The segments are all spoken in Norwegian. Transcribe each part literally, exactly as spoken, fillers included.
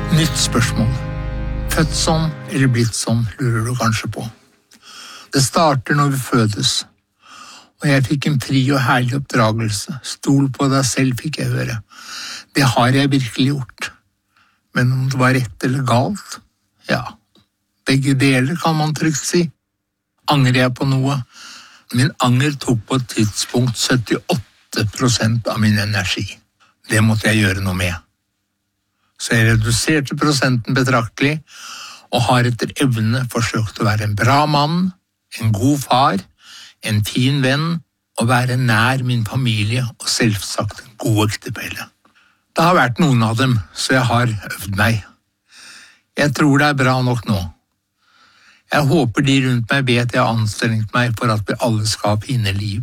Nytt spørsmål. Født sånn eller blitt sånn, lurer du kanskje på. Det starter når vi fødes, og jeg fikk en fri og herlig oppdragelse. Stol på deg selv, fikk jeg høre. Det har jeg virkelig gjort. Men om det var rett eller galt? Ja, begge deler kan man trygt si. Angrer jeg på noe? Min anger tok på et tidspunkt syttiåtte prosent av min energi. Det måtte jeg gjøre noe med. Så jeg reduserte prosenten betraktelig, og har etter evne forsøkt å være en bra mann, en god far, en fin venn, og være nær min familie og selvsagt en god ektefelle. Det har vært noen av dem, så jeg har øvd meg. Jeg tror det er bra nok nå. Jeg håper de rundt meg vet jeg har anstrengt meg for at vi alle skal ha fine liv.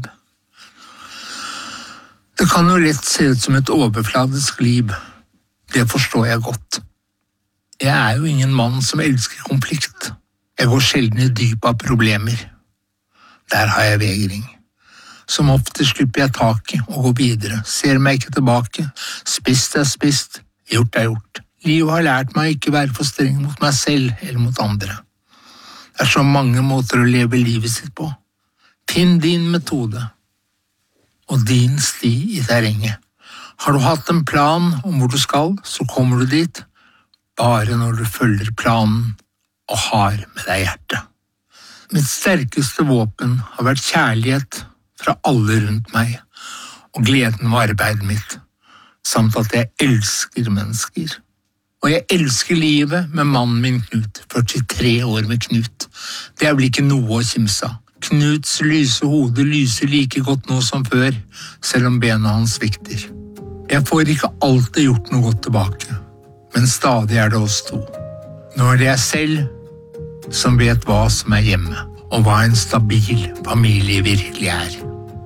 Det kan jo lett se ut som et overfladisk liv. Det forstår jeg godt. Jeg er jo ingen mann som elsker konflikt. Jeg går sjelden i dyp av problemer. Der har jeg vegring. Som ofte slipper jeg taket og går videre, ser meg ikke tilbake. Spist er spist, gjort er gjort. Livet har lært meg ikke være for streng mot meg selv eller mot andre. Det er så mange måter å leve livet sitt på. Finn din metode og din sti i terrenget. Har du hatt en plan om hvor du skal, så kommer du dit, bare når du følger planen og har med deg hjertet. Mitt sterkeste våpen har vært kjærlighet fra alle rundt meg, og gleden ved arbeidet mitt, samt at jeg elsker mennesker. Og jeg elsker livet med mannen min Knut, førtitre år med Knut. Det er vel ikke noe å kimse av. Knuts lyse hode lyser like godt nå som før, selv om bena hans svikter. Jeg får ikke alltid gjort noe godt tilbake, men stadig er det oss to. Nå er det jeg selv som vet hva som er hjemme, og hva en stabil familie virkelig er.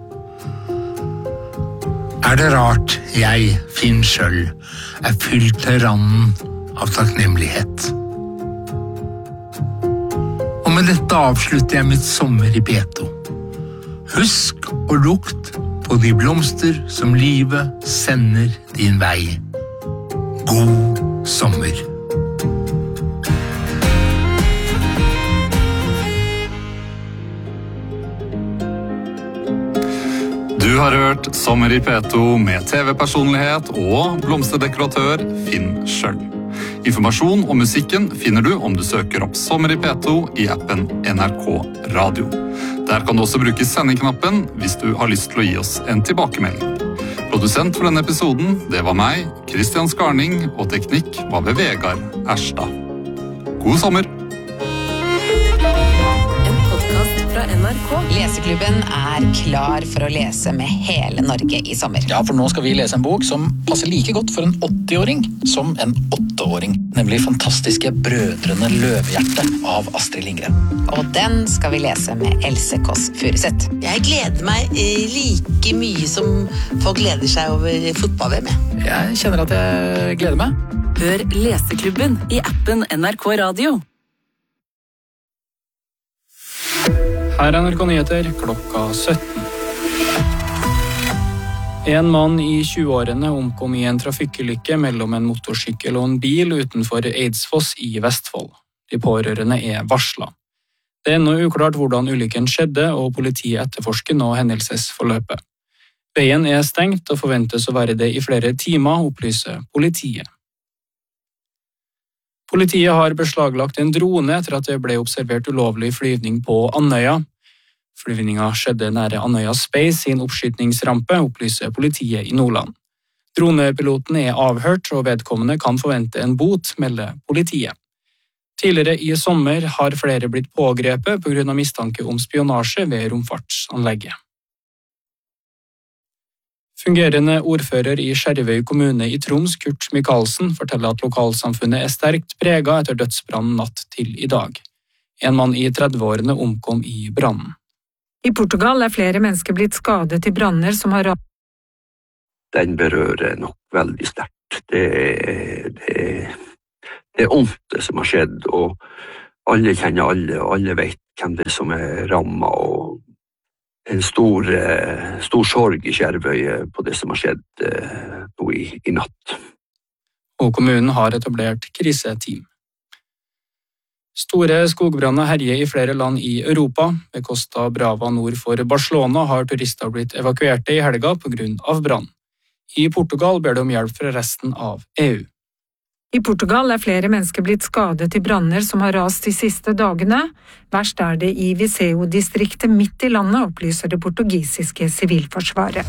Er det rart jeg, Finn Schjøll, er fylt til randen av takknemlighet? Og med dette avslutter jeg mitt sommer i P to. Husk og lukt på de blomster som livet sender din vei. God sommer. Du har hørt Sommer i P to med T V-personlighet og blomsterdekoratør Finn Schjøll. Informasjon om musikken finner du om du søker opp Sommer i P to i appen N R K Radio. Der kan du også bruke sendeknappen hvis du har lyst til å gi oss en tilbakemelding. Produsent for denne episoden, det var meg, Kristian Skarning, og teknikk var ved Vegard Erstad. God sommer! Fra N R K. Leseklubben er klar for å lese med hele Norge i sommer. Ja, for nå skal vi lese en bok som passer like godt for en åtti-åring som en åtteåring. Nemlig fantastiske Brødrene Løvehjerte av Astrid Lindgren. Og den skal vi lese med Else Kåss Furuseth. Jeg gleder meg like mye som folk gleder seg over fotball-V M. Jeg kjenner at jeg gleder meg. Hør Leseklubben i appen N R K Radio. Her er N R K Nyheter klokka sytten. En mann i tjueårene omkom i en trafikkulykke mellom en motorsykkel og en bil utenfor Eidsfoss i Vestfold. De pårørende er varslet. Det er ennå uklart hvordan ulykken skjedde, og politiet etterforsker nå hendelsesforløpet. Veien er stengt og forventes å være det i flere timer, opplyser politiet. Politiet har beslaglagt en drone etter at det ble observert ulovlig flyvning på Andøya. Flyvninga skjedde nære Andøya Space sin oppskytningsrampe, opplyser politiet i Nordland. Dronepiloten er avhørt, og vedkommende kan forvente en bot, melder politiet. Tidligere i sommer har flere blitt pågrepet på grunn av mistanke om spionasje ved romfartsanlegget. Fungerende ordfører i Skjervøy kommune i Troms, Kurt Michaelsen, forteller at lokalsamfunnet er sterkt preget etter dødsbrannen natt til i dag. En mann i trettiårene omkom i brannen. I Portugal er flere mennesker blitt skadet i branner som har rammet. Den berører nok veldig sterkt. Det er, det, det er ondt det som har skjedd, og alle kjenner alle, og alle vet hvem det er som er rammet, og en stor, stor sorg i Skjervøy på det som har skjedd nå i, i natt. og kommunen har etablert kriseteam. Store skogbranner herjer i flere land i Europa. Ved Costa Brava nord for Barcelona har turister blitt evakuerte i helga på grunn av brann. I Portugal ber de om hjelp fra resten av E U. I Portugal er flere mennesker blitt skadet i branner som har rast de siste dagene. Verst er det i Viseu-distriktet midt i landet, opplyser det portugisiske sivilforsvaret.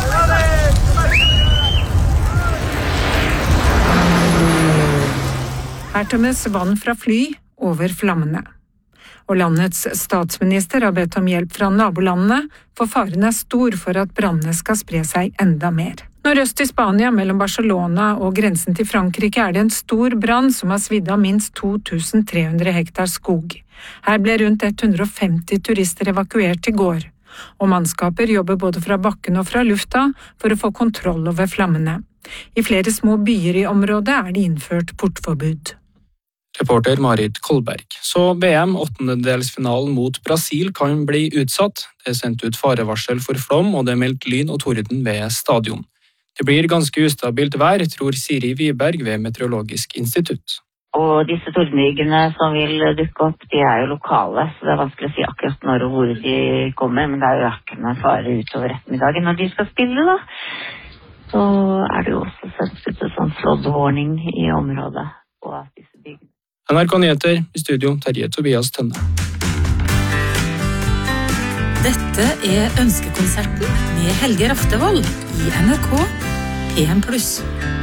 Her tømmes vann fra fly over flammene. Og landets statsminister har bedt om hjelp fra nabolandene, for faren er stor for at brannene skal spre seg enda mer. Nordøst i Spania, mellom Barcelona og grensen til Frankrike, er det en stor brann som har svidd av minst to tusen tre hundre hektar skog. Her ble rundt hundre og femti turister evakuert i går, og mannskaper jobber både fra bakken og fra lufta for å få kontroll over flammene. I flere små byer i området er det innført portforbud. Reporter Marit Kolberg. Så V M åttendedelsfinalen mot Brasil kan bli utsatt. Det er sendt ut farevarsel for flom, og det er meldt lyn og torden ved stadion. Det blir ganske ustabilt vær, tror Siri Wiberg ved Meteorologisk institutt. Og disse tordenbygene som vil dukke opp, de er jo lokale, så det er vanskelig å si akkurat når og hvor de kommer, men det er jo økende fare utover ettermiddagen. Når de skal spille da, så er det jo også sendt ut en sånn flood warning i området på disse bygene. N R K Nyheter, i studio Terje Tobias Tønne. Dette er Ønskekonserten med Helge Raftevold i N R K P M pluss.